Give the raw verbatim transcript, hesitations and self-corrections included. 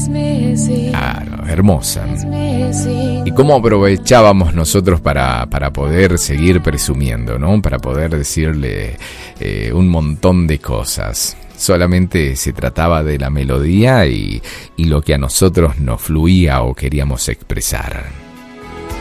Claro, hermosa. Y cómo aprovechábamos nosotros para, para poder seguir presumiendo, ¿no? Para poder decirle eh, un montón de cosas. Solamente se trataba de la melodía y, y lo que a nosotros nos fluía o queríamos expresar.